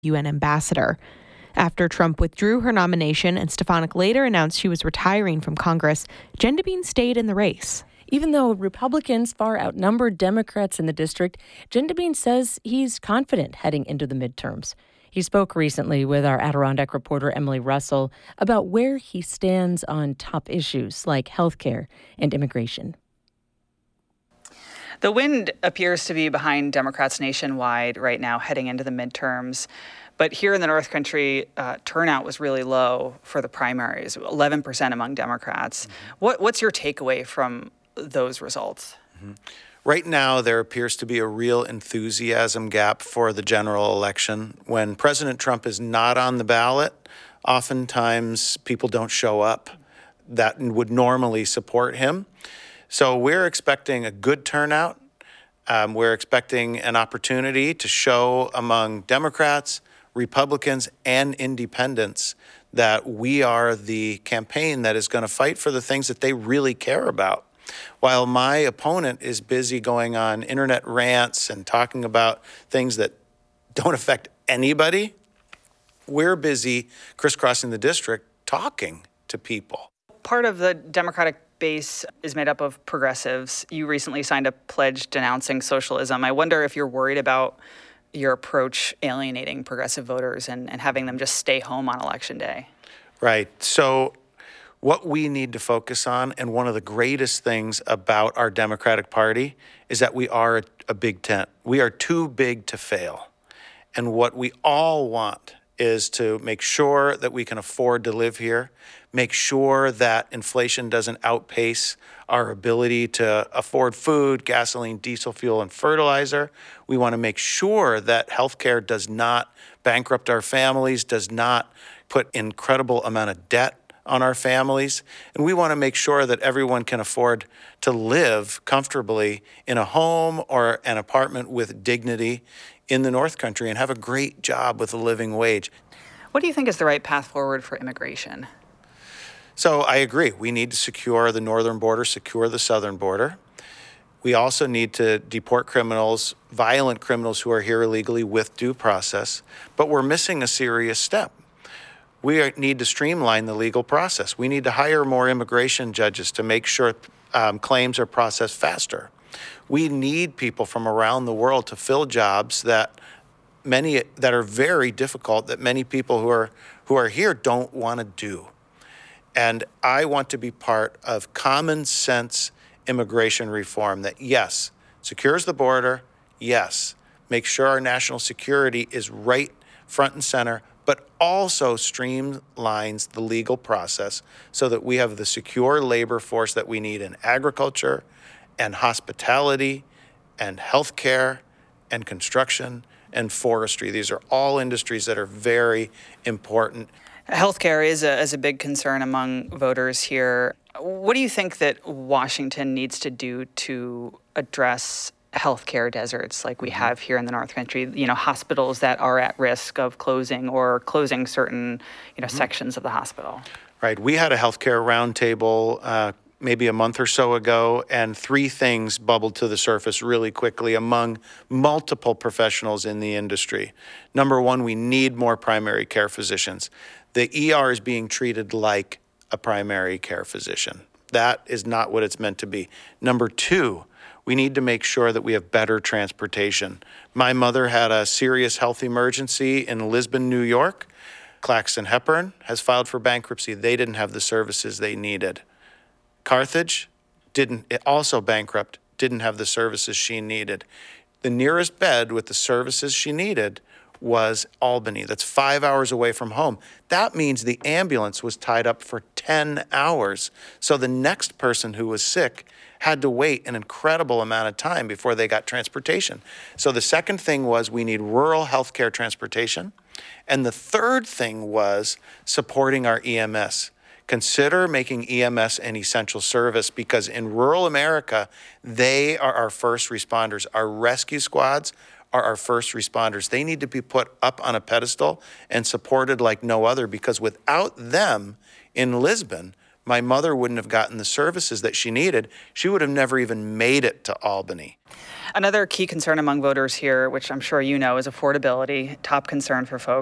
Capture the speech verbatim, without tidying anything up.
U N ambassador. After Trump withdrew her nomination and Stefanik later announced she was retiring from Congress, Jen DeBean stayed in the race. Even though Republicans far outnumbered Democrats in the district, Jen DeBean says he's confident heading into the midterms. He spoke recently with our Adirondack reporter Emily Russell about where he stands on top issues like healthcare and immigration. The wind appears to be behind Democrats nationwide right now heading into the midterms. But here in the North Country, uh, turnout was really low for the primaries, eleven percent among Democrats. Mm-hmm. What, what's your takeaway from those results? Mm-hmm. Right now, there appears to be a real enthusiasm gap for the general election. When President Trump is not on the ballot, oftentimes people don't show up that would normally support him. So we're expecting a good turnout. Um, we're expecting an opportunity to show among Democrats, Republicans, and independents that we are the campaign that is going to fight for the things that they really care about. While my opponent is busy going on internet rants and talking about things that don't affect anybody, we're busy crisscrossing the district talking to people. Part of the Democratic base is made up of progressives. You recently signed a pledge denouncing socialism. I wonder if you're worried about your approach alienating progressive voters and, and having them just stay home on Election Day. Right. So what we need to focus on, and one of the greatest things about our Democratic Party, is that we are a, a big tent. We are too big to fail. And what we all want is to make sure that we can afford to live here, make sure that inflation doesn't outpace our ability to afford food, gasoline, diesel fuel, and fertilizer. We want to make sure that healthcare does not bankrupt our families, does not put incredible amount of debt on our families. And we want to make sure that everyone can afford to live comfortably in a home or an apartment with dignity in the North Country and have a great job with a living wage. What do you think is the right path forward for immigration? So I agree. We need to secure the northern border, secure the southern border. We also need to deport criminals, violent criminals who are here illegally with due process. But we're missing a serious step. We are, need to streamline the legal process. We need to hire more immigration judges to make sure um, claims are processed faster. We need people from around the world to fill jobs that many that are very difficult, that many people who are who are here don't want to do. And I want to be part of common sense immigration reform that, yes, secures the border, yes, make sure our national security is right front and center, but also streamlines the legal process so that we have the secure labor force that we need in agriculture and hospitality and healthcare and construction and forestry. These are all industries that are very important. Healthcare is a, is a big concern among voters here. What do you think that Washington needs to do to address healthcare deserts like we have here in the North Country? You know, hospitals that are at risk of closing or closing certain, you know, mm-hmm. sections of the hospital. Right. We had a healthcare roundtable uh, maybe a month or so ago, and three things bubbled to the surface really quickly among multiple professionals in the industry. Number one, we need more primary care physicians. The E R is being treated like a primary care physician. That is not what it's meant to be. Number two, we need to make sure that we have better transportation. My mother had a serious health emergency in Lisbon, New York. Claxton Hepburn has filed for bankruptcy. They didn't have the services they needed. Carthage didn't, also bankrupt, didn't have the services she needed. The nearest bed with the services she needed was Albany. That's five hours away from home. That means the ambulance was tied up for ten hours. So the next person who was sick had to wait an incredible amount of time before they got transportation. So the second thing was we need rural healthcare transportation. And the third thing was supporting our E M S. Consider making E M S an essential service, because in rural America, they are our first responders. Our rescue squads are our first responders. They need to be put up on a pedestal and supported like no other, because without them in Lisbon, my mother wouldn't have gotten the services that she needed. She would have never even made it to Albany. Another key concern among voters here, which I'm sure you know, is affordability, top concern for folks.